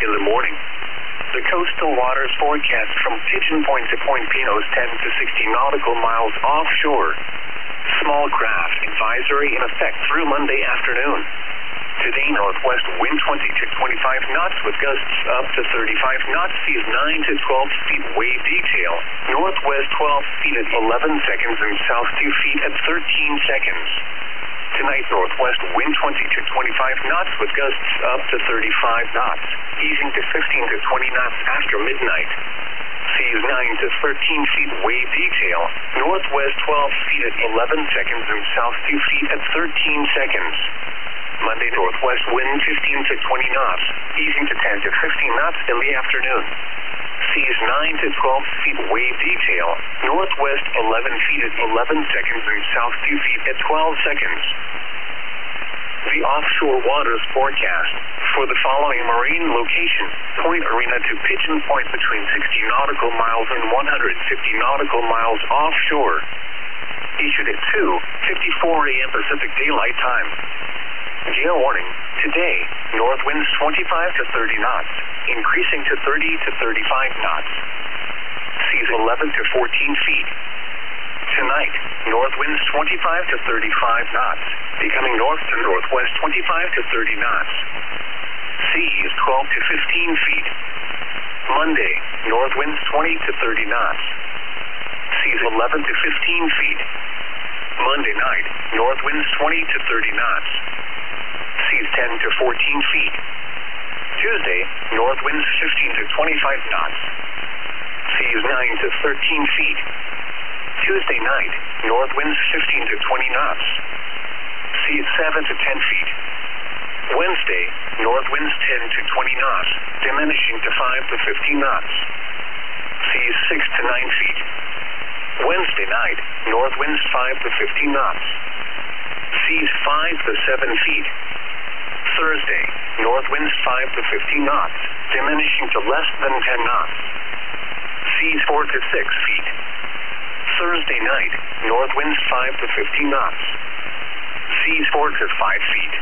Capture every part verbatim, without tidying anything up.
in the morning. The coastal waters forecast from Pigeon Point to Point Pinos ten to sixty nautical miles offshore. Small craft advisory in effect through Monday afternoon. Today, northwest wind twenty to twenty-five knots with gusts up to thirty-five knots, seas nine to twelve feet, wave detail. Northwest twelve feet at eleven seconds and south two feet at thirteen seconds. Tonight, northwest wind twenty to twenty-five knots with gusts up to thirty-five knots, easing to fifteen to twenty knots after midnight. Seas nine to thirteen feet, wave detail. Northwest twelve feet at eleven seconds and south two feet at thirteen seconds. Monday, northwest wind fifteen to twenty knots, easing to ten to fifteen knots in the afternoon. Seas nine to twelve feet, wave detail. Northwest eleven feet at eleven seconds and south two feet at twelve seconds. The offshore waters forecast for the following marine location: Point Arena to Pigeon Point between sixty nautical miles and one hundred fifty nautical miles offshore. Issued at two fifty-four a m Pacific Daylight Time. Gale warning. Today, north winds twenty-five to thirty knots, increasing to thirty to thirty-five knots. Seas eleven to fourteen feet. Tonight, north winds twenty-five to thirty-five knots, becoming north to northwest twenty-five to thirty knots. Seas twelve to fifteen feet. Monday, north winds twenty to thirty knots. Seas eleven to fifteen feet. Monday night, north winds twenty to thirty knots. Seas ten to fourteen feet. Tuesday, north winds fifteen to twenty-five knots. Seas nine to thirteen feet. Tuesday night, north winds fifteen to twenty knots. Seas seven to ten feet. Wednesday, north winds ten to twenty knots, diminishing to five to fifteen knots. Seas six to nine feet. Wednesday night, north winds five to fifteen knots. Seas five to seven feet. Thursday, north winds five to fifteen knots, diminishing to less than ten knots. Seas four to six feet. Thursday night, north winds five to fifteen knots. Seas four to five feet.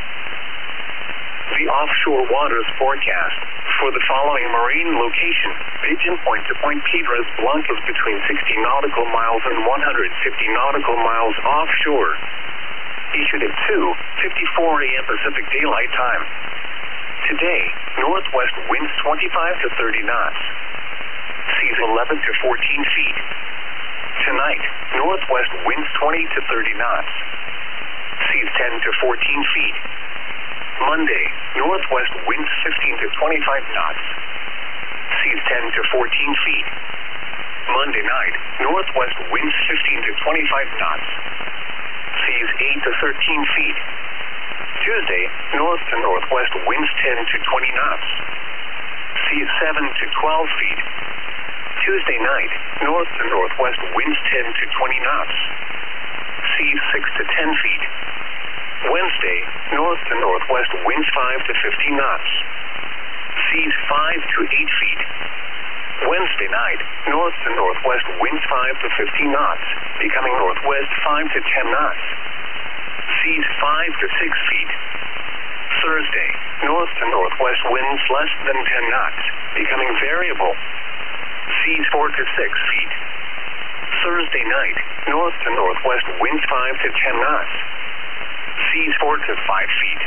The offshore waters forecast for the following marine location: Pigeon Point to Point Piedras Blancas between sixty nautical miles and one hundred fifty nautical miles offshore. Issued at two fifty-four a m Pacific Daylight Time. Today, northwest winds twenty-five to thirty knots. Seas eleven to fourteen feet. Tonight, northwest winds twenty to thirty knots. Seas ten to fourteen feet. Monday, northwest winds fifteen to twenty-five knots. Seas ten to fourteen feet. Monday night, northwest winds fifteen to twenty-five knots. Seas eight to thirteen feet. Tuesday, north to northwest winds ten to twenty knots. Seas seven to twelve feet. Tuesday night, north to northwest winds ten to twenty knots. Seas six to ten feet. Wednesday, north to northwest winds five to fifteen knots. Seas five to eight feet. Wednesday night, north to northwest winds five to fifteen knots, becoming northwest five to ten knots. Seas five to six feet. Thursday, north to northwest winds less than ten knots, becoming variable. Seas four to six feet. Thursday night, north to northwest winds five to ten knots. Seas four to five feet.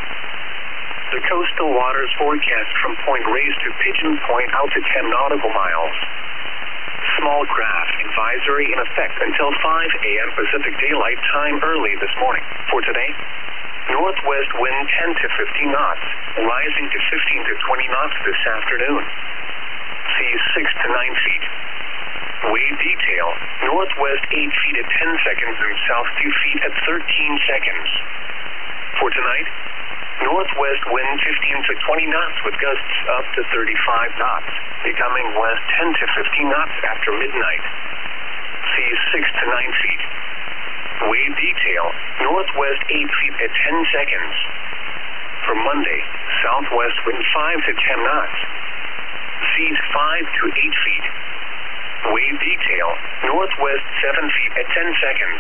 The coastal waters forecast from Point Reyes to Pigeon Point out to ten nautical miles. Small craft advisory in effect until five a m Pacific Daylight Time early this morning. For today, northwest wind ten to fifteen knots, rising to fifteen to twenty knots this afternoon. Seas six to nine feet. Wave detail, northwest eight feet at ten seconds and south two feet at thirteen seconds. For tonight, northwest wind fifteen to twenty knots with gusts up to thirty-five knots, becoming west ten to fifteen knots after midnight. Seas six to nine feet. Wave detail, northwest eight feet at ten seconds. For Monday, southwest wind five to ten knots. Seas five to eight feet. Wave detail, northwest seven feet at ten seconds.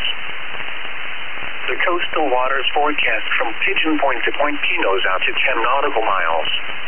The coastal waters forecast from Pigeon Point to Point Pinos out to ten nautical miles.